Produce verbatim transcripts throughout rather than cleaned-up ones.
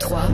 trois.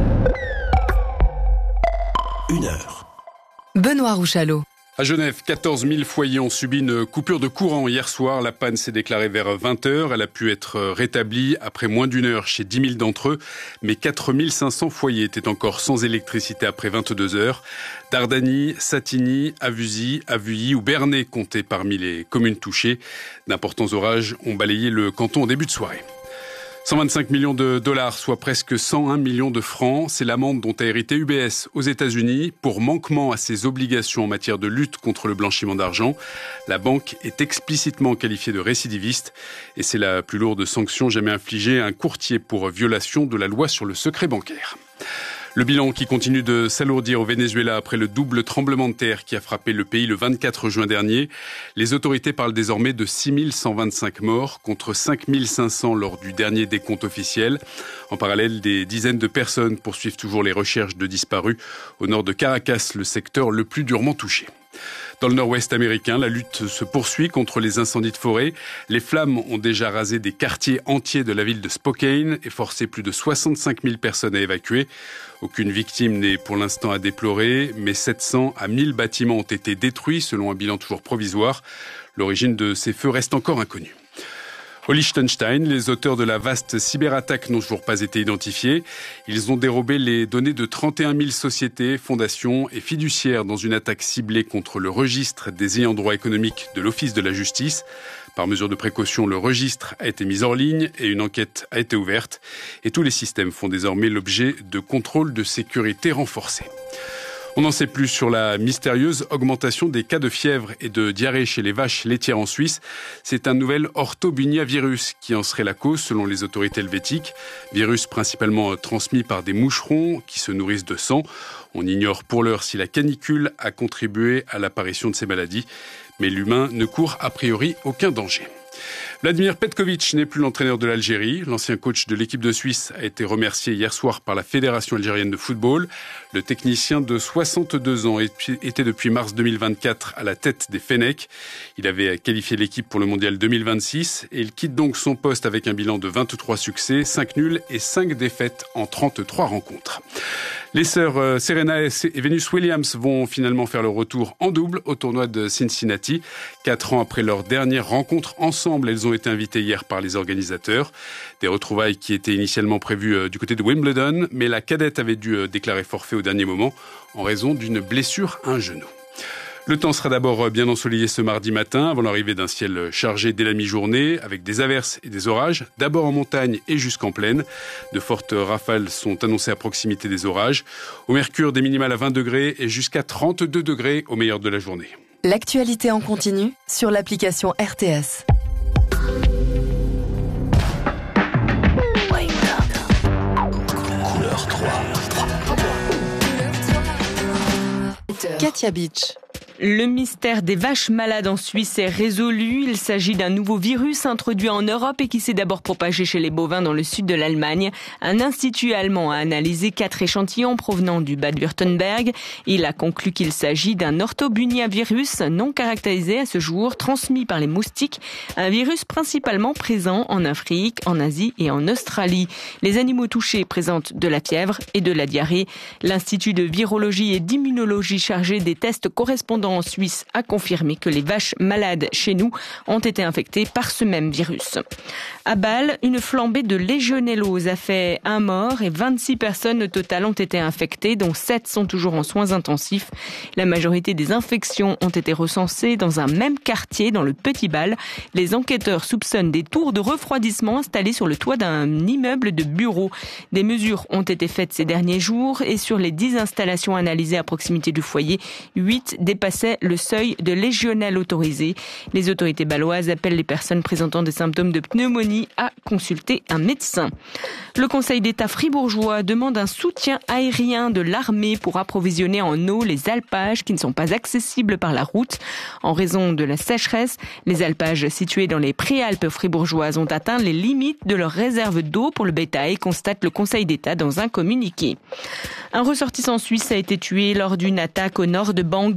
Une heure. Benoît Rouchalot. À Genève, quatorze mille foyers ont subi une coupure de courant hier soir. La panne s'est déclarée vers vingt heures. Elle a pu être rétablie après moins d'une heure chez dix mille d'entre eux. Mais quatre mille cinq cents foyers étaient encore sans électricité après vingt-deux heures. Dardany, Satigny, Avusy, Avuilly ou Bernay comptaient parmi les communes touchées. D'importants orages ont balayé le canton au début de soirée. cent vingt-cinq millions de dollars, soit presque cent un millions de francs. C'est l'amende dont a hérité U B S aux États-Unis pour manquement à ses obligations en matière de lutte contre le blanchiment d'argent. La banque est explicitement qualifiée de récidiviste et c'est la plus lourde sanction jamais infligée à un courtier pour violation de la loi sur le secret bancaire. Le bilan qui continue de s'alourdir au Venezuela après le double tremblement de terre qui a frappé le pays le vingt-quatre juin dernier. Les autorités parlent désormais de six mille cent vingt-cinq morts contre cinq mille cinq cents lors du dernier décompte officiel. En parallèle, des dizaines de personnes poursuivent toujours les recherches de disparus au nord de Caracas, le secteur le plus durement touché. Dans le nord-ouest américain, la lutte se poursuit contre les incendies de forêt. Les flammes ont déjà rasé des quartiers entiers de la ville de Spokane et forcé plus de soixante-cinq mille personnes à évacuer. Aucune victime n'est pour l'instant à déplorer, mais sept cents à mille bâtiments ont été détruits selon un bilan toujours provisoire. L'origine de ces feux reste encore inconnue. Au Liechtenstein, les auteurs de la vaste cyberattaque n'ont toujours pas été identifiés. Ils ont dérobé les données de trente et un mille sociétés, fondations et fiduciaires dans une attaque ciblée contre le registre des ayants droit économiques de l'Office de la justice. Par mesure de précaution, le registre a été mis en ligne et une enquête a été ouverte. Et tous les systèmes font désormais l'objet de contrôles de sécurité renforcés. On en sait plus sur la mystérieuse augmentation des cas de fièvre et de diarrhée chez les vaches laitières en Suisse. C'est un nouvel orthobuniavirus qui en serait la cause selon les autorités helvétiques. Virus principalement transmis par des moucherons qui se nourrissent de sang. On ignore pour l'heure si la canicule a contribué à l'apparition de ces maladies. Mais l'humain ne court a priori aucun danger. Vladimir Petković n'est plus l'entraîneur de l'Algérie. L'ancien coach de l'équipe de Suisse a été remercié hier soir par la Fédération algérienne de football. Le technicien de soixante-deux ans était depuis mars deux mille vingt-quatre à la tête des Fennecs. Il avait qualifié l'équipe pour le mondial deux mille vingt-six et il quitte donc son poste avec un bilan de vingt-trois succès, cinq nuls et cinq défaites en trente-trois rencontres. Les sœurs Serena et Venus Williams vont finalement faire leur retour en double au tournoi de Cincinnati. Quatre ans après leur dernière rencontre ensemble, elles ont été invitées hier par les organisateurs. Des retrouvailles qui étaient initialement prévues du côté de Wimbledon, mais la cadette avait dû déclarer forfait au dernier moment en raison d'une blessure à un genou. Le temps sera d'abord bien ensoleillé ce mardi matin, avant l'arrivée d'un ciel chargé dès la mi-journée, avec des averses et des orages, d'abord en montagne et jusqu'en plaine. De fortes rafales sont annoncées à proximité des orages. Au mercure, des minimales à vingt degrés et jusqu'à trente-deux degrés au meilleur de la journée. L'actualité en continu sur l'application R T S. Couleur trois. Katia Beach. Le mystère des vaches malades en Suisse est résolu. Il s'agit d'un nouveau virus introduit en Europe et qui s'est d'abord propagé chez les bovins dans le sud de l'Allemagne. Un institut allemand a analysé quatre échantillons provenant du Bade-Württemberg. Il a conclu qu'il s'agit d'un orthobuniavirus non caractérisé à ce jour, transmis par les moustiques. Un virus principalement présent en Afrique, en Asie et en Australie. Les animaux touchés présentent de la fièvre et de la diarrhée. L'Institut de virologie et d'immunologie chargé des tests correspondants en Suisse a confirmé que les vaches malades chez nous ont été infectées par ce même virus. À Bâle, une flambée de légionellose a fait un mort et vingt-six personnes au total ont été infectées, dont sept sont toujours en soins intensifs. La majorité des infections ont été recensées dans un même quartier, dans le Petit Bâle. Les enquêteurs soupçonnent des tours de refroidissement installés sur le toit d'un immeuble de bureaux. Des mesures ont été faites ces derniers jours et sur les dix installations analysées à proximité du foyer, huit dépassaient le seuil de légionelle autorisé. Les autorités bâloises appellent les personnes présentant des symptômes de pneumonie à consulter un médecin. Le Conseil d'État fribourgeois demande un soutien aérien de l'armée pour approvisionner en eau les alpages qui ne sont pas accessibles par la route. En raison de la sécheresse, les alpages situés dans les préalpes fribourgeoises ont atteint les limites de leur réserve d'eau pour le bétail, constate le Conseil d'État dans un communiqué. Un ressortissant suisse a été tué lors d'une attaque au nord de Bangui. La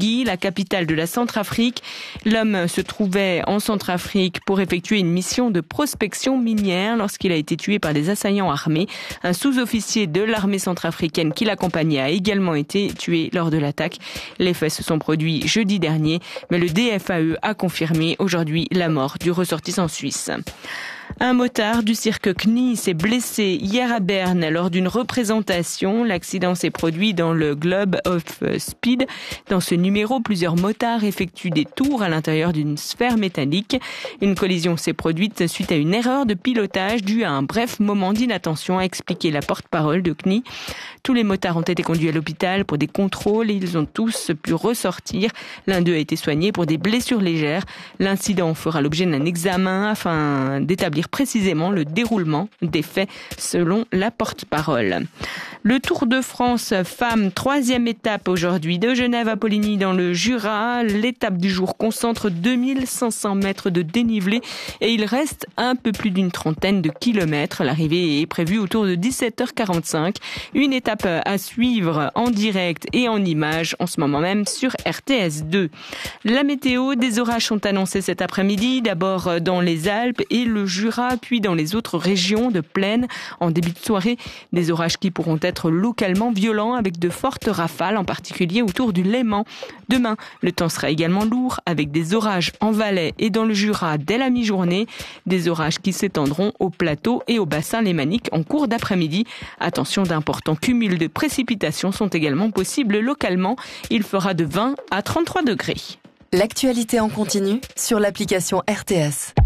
capitale de la Centrafrique. L'homme se trouvait en Centrafrique pour effectuer une mission de prospection minière lorsqu'il a été tué par des assaillants armés. Un sous-officier de l'armée centrafricaine qui l'accompagnait a également été tué lors de l'attaque. Les faits se sont produits jeudi dernier, mais le D F A E a confirmé aujourd'hui la mort du ressortissant suisse. Un motard du cirque C N I s'est blessé hier à Berne lors d'une représentation. L'accident s'est produit dans le Globe of Speed. Dans ce numéro, plusieurs motards effectuent des tours à l'intérieur d'une sphère métallique. Une collision s'est produite suite à une erreur de pilotage due à un bref moment d'inattention, a expliqué la porte-parole de C N I. Tous les motards ont été conduits à l'hôpital pour des contrôles et ils ont tous pu ressortir. L'un d'eux a été soigné pour des blessures légères. L'incident fera l'objet d'un examen afin d'établir précisément le déroulement des faits selon la porte-parole. Le Tour de France femmes, troisième étape aujourd'hui de Genève à Poligny dans le Jura. L'étape du jour concentre deux mille cinq cents mètres de dénivelé et il reste un peu plus d'une trentaine de kilomètres. L'arrivée est prévue autour de dix-sept heures quarante-cinq. Une étape à suivre en direct et en images en ce moment même sur R T S deux. La météo, des orages sont annoncés cet après-midi, d'abord dans les Alpes et le Jura, puis dans les autres régions de plaine. En début de soirée, des orages qui pourront être localement violents avec de fortes rafales, en particulier autour du Léman. Demain, le temps sera également lourd avec des orages en Valais et dans le Jura dès la mi-journée. Des orages qui s'étendront au plateau et au bassin lémanique en cours d'après-midi. Attention, d'importants cumuls de précipitations sont également possibles localement. Il fera de vingt à trente-trois degrés. L'actualité en continu sur l'application R T S.